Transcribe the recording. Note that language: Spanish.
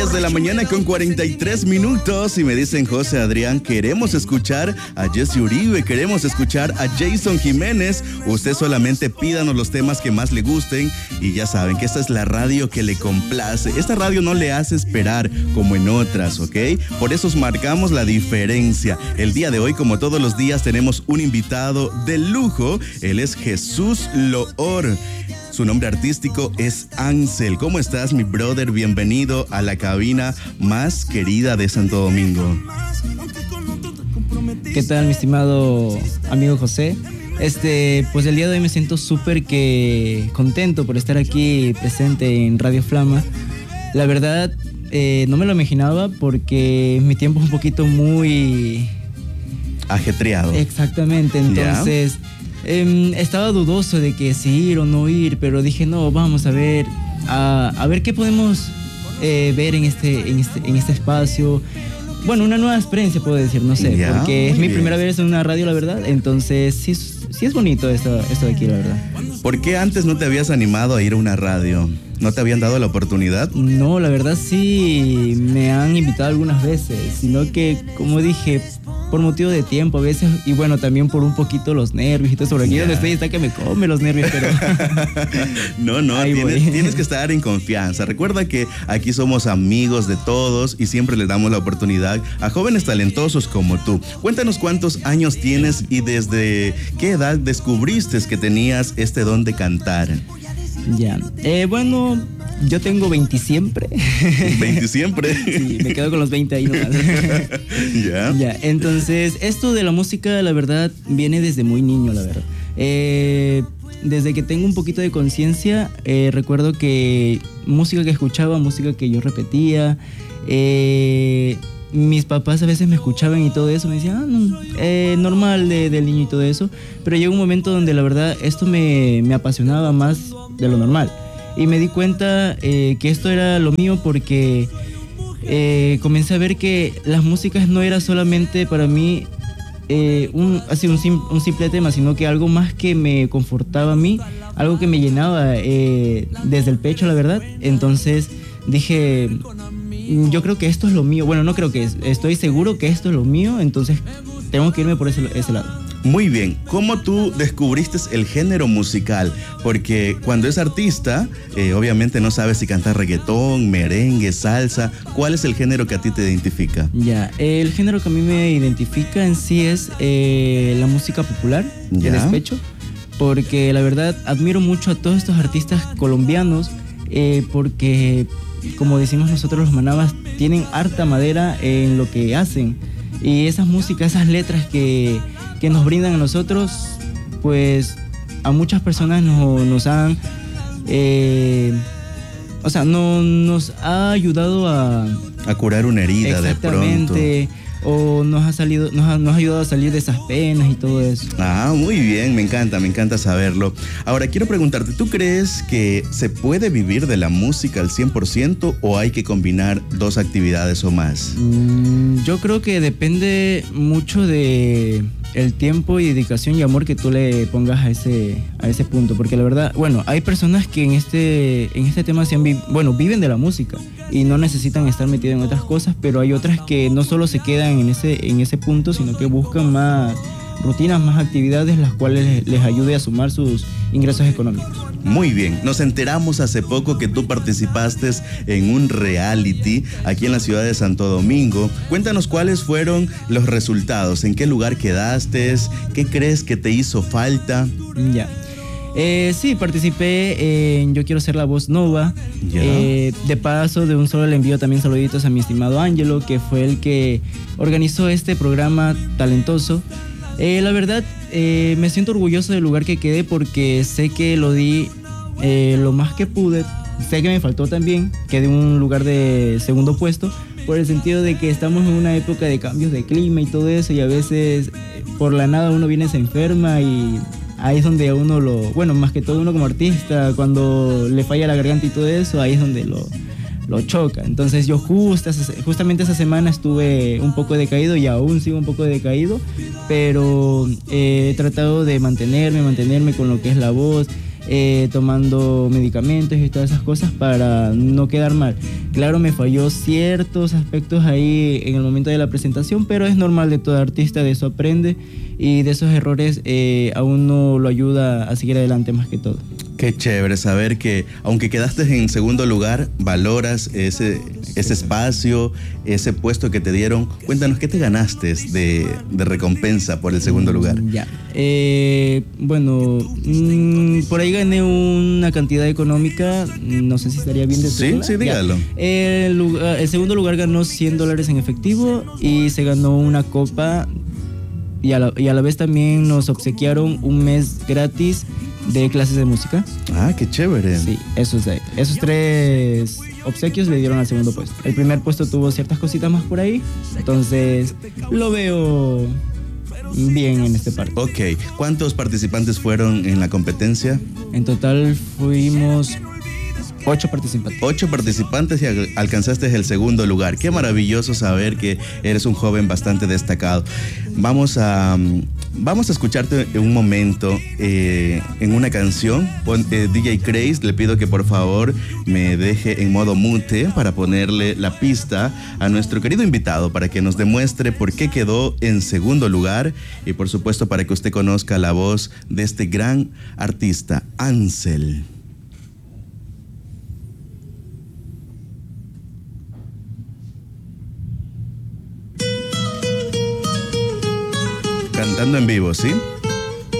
10 de la mañana con 43 minutos y me dicen, José Adrián, queremos escuchar a Jesse Uribe, queremos escuchar a Jason Jiménez. Usted solamente pídanos los temas que más le gusten y ya saben que esta es la radio que le complace. Esta radio no le hace esperar como en otras, ¿ok? Por eso os marcamos la diferencia. El día de hoy, como todos los días, tenemos un invitado de lujo. Él es Jesús Loor. Su nombre artístico es Ansel. ¿Cómo estás, mi brother? Bienvenido a la cabina más querida de Santo Domingo. ¿Qué tal, mi estimado amigo José? Pues el día de hoy me siento súper contento por estar aquí presente en Radio Flama. La verdad, no me lo imaginaba porque mi tiempo es un poquito muy... ajetreado. Exactamente, entonces... estaba dudoso de que si ir o no ir, pero dije, no, vamos a ver qué podemos ver en este espacio. Bueno, una nueva experiencia, puedo decir, no sé, porque es mi primera vez en una radio, la verdad. Entonces, sí es bonito esto de aquí, la verdad. ¿Por qué antes no te habías animado a ir a una radio? ¿No te habían dado la oportunidad? No, la verdad sí me han invitado algunas veces, sino que, como dije, por motivo de tiempo a veces, y bueno, también por un poquito los nervios y todo. Sobre aquí donde estoy está que me come los nervios, pero... No, tienes que estar en confianza. Recuerda que aquí somos amigos de todos y siempre le damos la oportunidad a jóvenes talentosos como tú. Cuéntanos cuántos años tienes y desde qué edad descubriste que tenías este don de cantar. Ya, bueno, yo tengo 20 siempre. ¿20 siempre? Sí, me quedo con los 20 ahí nomás. Ya, entonces, esto de la música, la verdad, viene desde muy niño, la verdad. Desde que tengo un poquito de conciencia, recuerdo que música que escuchaba, música que yo repetía, mis papás a veces me escuchaban y todo eso, me decían, normal del niño y todo eso, pero llegó un momento donde la verdad esto me apasionaba más de lo normal y me di cuenta que esto era lo mío porque comencé a ver que las músicas no era solamente para mí un simple tema, sino que algo más que me confortaba a mí, algo que me llenaba desde el pecho, la verdad. Entonces dije, yo creo que esto es lo mío. Bueno, no creo que estoy seguro que esto es lo mío, entonces tengo que irme por ese lado. Muy bien, ¿cómo tú descubriste el género musical? Porque cuando es artista, obviamente no sabes si cantar reggaetón, merengue, salsa. ¿Cuál es el género que a ti te identifica? Ya, el género que a mí me identifica en sí es la música popular, el despecho, porque la verdad admiro mucho a todos estos artistas colombianos, porque como decimos nosotros los manabas, tienen harta madera en lo que hacen. Y esas músicas, esas letras que nos brindan a nosotros, pues a muchas personas nos han... nos ha ayudado a curar una herida de pronto. Exactamente. O nos ha ayudado a salir de esas penas y todo eso. Ah, muy bien, me encanta saberlo. Ahora, quiero preguntarte, ¿tú crees que se puede vivir de la música al 100% o hay que combinar dos actividades o más? Yo creo que depende mucho de el tiempo y dedicación y amor que tú le pongas a ese punto, porque la verdad, bueno, hay personas que en este tema viven de la música y no necesitan estar metidos en otras cosas, pero hay otras que no solo se quedan en ese punto, sino que buscan más rutinas, más actividades, las cuales les ayude a sumar sus ingresos económicos. Muy bien, nos enteramos hace poco que tú participaste en un reality aquí en la ciudad de Santo Domingo. Cuéntanos cuáles fueron los resultados, en qué lugar quedaste, qué crees que te hizo falta. Ya. Sí, participé en Yo Quiero Ser la Voz Nova. De paso, de un solo le envío también saluditos a mi estimado Ángelo, que fue el que organizó este programa talentoso. La verdad, me siento orgulloso del lugar que quedé porque sé que lo di lo más que pude. Sé que me faltó también, quedé en un lugar de segundo puesto, por el sentido de que estamos en una época de cambios de clima y todo eso, y a veces por la nada uno viene, se enferma y ahí es donde uno más que todo uno como artista, cuando le falla la garganta y todo eso, ahí es donde lo choca. Entonces yo justamente esa semana estuve un poco decaído y aún sigo un poco decaído, pero he tratado de mantenerme con lo que es la voz tomando medicamentos y todas esas cosas para no quedar mal. Claro, me falló ciertos aspectos ahí en el momento de la presentación, pero es normal de todo artista, de eso aprende y de esos errores a uno lo ayuda a seguir adelante más que todo. Qué chévere saber que, aunque quedaste en segundo lugar, valoras ese espacio, ese puesto que te dieron. Cuéntanos, ¿qué te ganaste de recompensa por el segundo lugar? Ya. Bueno, por ahí gané una cantidad económica, no sé si estaría bien decirlo. Sí, dígalo. El segundo lugar ganó $100 en efectivo y se ganó una copa y a la vez también nos obsequiaron un mes gratis de clases de música. Ah, qué chévere. Sí, esos 3 obsequios le dieron al segundo puesto. El primer puesto tuvo ciertas cositas más por ahí, entonces lo veo bien en este parte. Ok, ¿cuántos participantes fueron en la competencia? En total fuimos 8 participantes. 8 participantes y alcanzaste el segundo lugar. Qué maravilloso saber que eres un joven bastante destacado. Vamos a escucharte un momento en una canción. DJ Craze, le pido que por favor me deje en modo mute para ponerle la pista a nuestro querido invitado para que nos demuestre por qué quedó en segundo lugar y por supuesto para que usted conozca la voz de este gran artista, Ansel. Cantando en vivo, ¿sí?